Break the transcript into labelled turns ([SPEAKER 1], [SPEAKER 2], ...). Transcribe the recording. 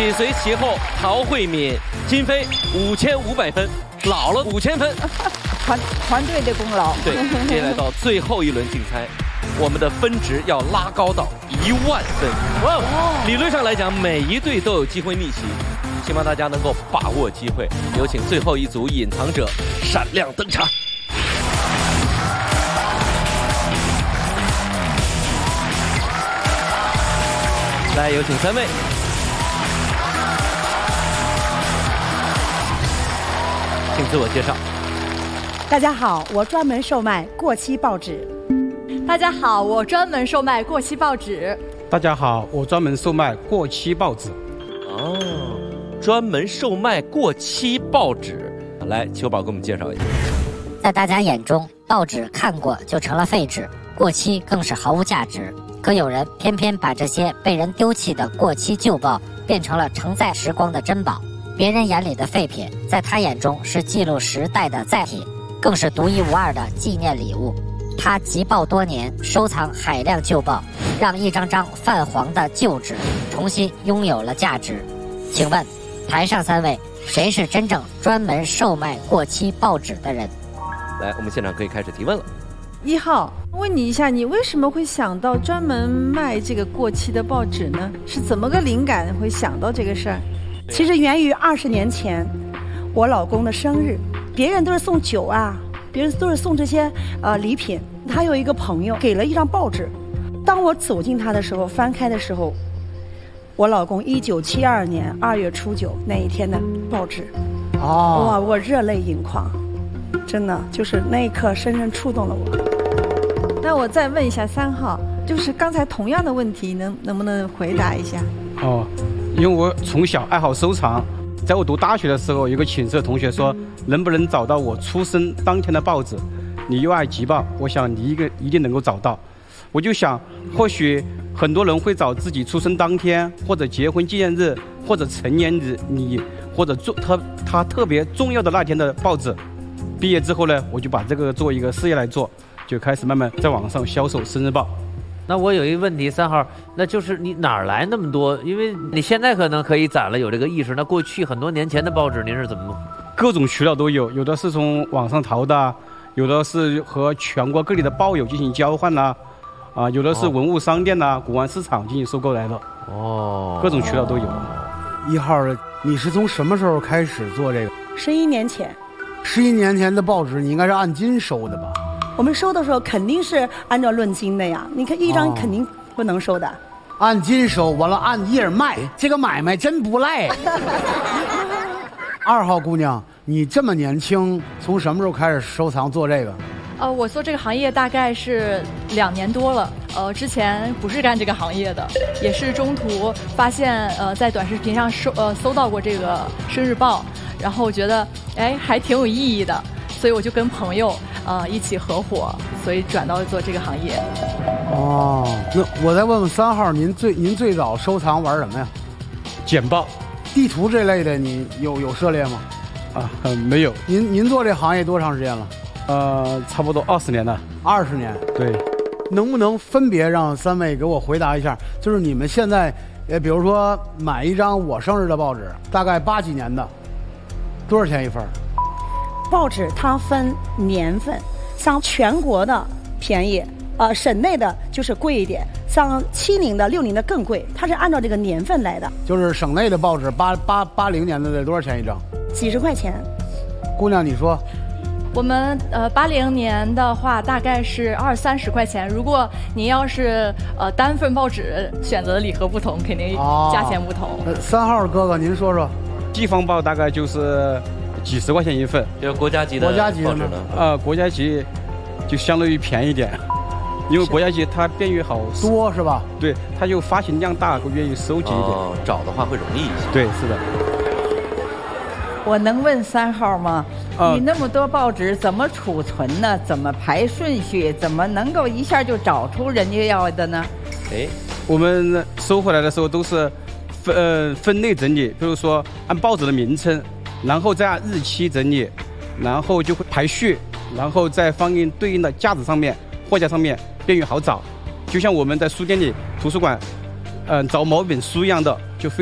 [SPEAKER 1] 紧随其后，陶慧敏、金飞5500分，老了5000分，
[SPEAKER 2] 团队的功劳。
[SPEAKER 1] 对，接下来到最后一轮竞猜，我们的分值要拉高到10000分。哇，理论上来讲，每一队都有机会逆袭，希望大家能够把握机会。有请最后一组隐藏者闪亮登场。来，有请3位。请自我介绍。
[SPEAKER 3] 大家好，我专门售卖过期报纸。
[SPEAKER 4] 大家好，我专门售卖过期报纸。
[SPEAKER 5] 大家好，我专门售卖过期报纸。
[SPEAKER 1] 哦，专门售卖过期报纸。来，秋宝给我们介绍一下。
[SPEAKER 6] 在大家眼中，报纸看过就成了废纸，过期更是毫无价值。可有人偏偏把这些被人丢弃的过期旧报变成了承载时光的珍宝。别人眼里的废品，在他眼中是记录时代的载体，更是独一无二的纪念礼物。他集报多年，收藏海量旧报，让一张张泛黄的旧纸重新拥有了价值。请问，台上3位，谁是真正专门售卖过期报纸的人？
[SPEAKER 1] 来，我们现场可以开始提问了。
[SPEAKER 2] 1号，问你一下，你为什么会想到专门卖这个过期的报纸呢？是怎么个灵感会想到这个事儿？
[SPEAKER 3] 其实源于20年前我老公的生日，别人都是送酒啊，别人都是送这些礼品，他有一个朋友给了一张报纸。当我走进他的时候，翻开的时候，我老公1972年2月初9那一天的报纸。哦，哇，我热泪盈眶，真的就是那一刻深深触动了我。
[SPEAKER 2] 那我再问一下3号，就是刚才同样的问题，能不能回答一下？
[SPEAKER 5] 哦，因为我从小爱好收藏，在我读大学的时候，有个寝室的同学说，能不能找到我出生当天的报纸？你又爱集报，我想你一定能够找到。我就想，或许很多人会找自己出生当天，或者结婚纪念日，或者成年日你或者他特别重要的那天的报纸。毕业之后呢，我就把这个做一个事业来做，就开始慢慢在网上销售生日报。
[SPEAKER 7] 那我有一个问题，3号，那就是你哪儿来那么多？因为你现在可能可以攒了有这个意识，那过去很多年前的报纸您是怎么？
[SPEAKER 5] 各种渠道都有，有的是从网上淘的，有的是和全国各地的报友进行交换呐，有的是文物商店呐、古玩市场进行收购来的。哦，各种渠道都有。
[SPEAKER 8] 1号，你是从什么时候开始做这个
[SPEAKER 3] ？11年前。
[SPEAKER 8] 11年前的报纸，你应该是按斤收的吧？
[SPEAKER 3] 我们收的时候肯定是按照论斤的呀，你看一张肯定不能收的。
[SPEAKER 8] 按斤收，完了按页卖，这个买卖真不赖。2号姑娘，你这么年轻，从什么时候开始收藏做这个？
[SPEAKER 4] 我做这个行业大概是2年多了。之前不是干这个行业的，也是中途发现在短视频上搜到过这个生日报，然后我觉得还挺有意义的，所以我就跟朋友一起合伙，所以转到做这个行业。
[SPEAKER 8] 哦，那我再问问3号，您最早收藏玩什么呀？
[SPEAKER 5] 简报、
[SPEAKER 8] 地图这类的，你有涉猎吗？
[SPEAKER 5] 没有。
[SPEAKER 8] 您做这行业多长时间了？
[SPEAKER 5] 差不多20年了。
[SPEAKER 8] 20年。
[SPEAKER 5] 对。
[SPEAKER 8] 能不能分别让3位给我回答一下？就是你们现在，比如说买一张我生日的报纸，大概80几年的，多少钱一份？
[SPEAKER 3] 报纸它分年份，像全国的便宜，省内的就是贵一点，像70的、60的更贵，它是按照这个年份来的。
[SPEAKER 8] 就是省内的报纸80年的得多少钱一张？
[SPEAKER 3] 几十块钱。
[SPEAKER 8] 姑娘，你说。
[SPEAKER 4] 我们80年的话大概是20-30块钱，如果您要是单份报纸选择的礼盒不同，肯定价钱不同。
[SPEAKER 8] 3号哥哥您说说。
[SPEAKER 5] 地方报大概就是几十块钱一份，
[SPEAKER 1] 就国家级的报纸呢？
[SPEAKER 5] 国家级就相对于便宜点，因为国家级它便于好
[SPEAKER 8] 多是吧？
[SPEAKER 5] 对，它就发行量大，愿意收集一点。
[SPEAKER 1] 找的话会容易一些。
[SPEAKER 5] 对，是的。
[SPEAKER 9] 我能问3号吗？你那么多报纸怎么储存呢？怎么排顺序？怎么能够一下就找出人家要的呢？
[SPEAKER 5] 我们收回来的时候都是分类整理，比如说按报纸的名称，然后再按日期整理，然后就会排序，然后再放进对应的架子上面、货架上面，便于好找。就像我们在书店里、图书馆，找某本书一样的。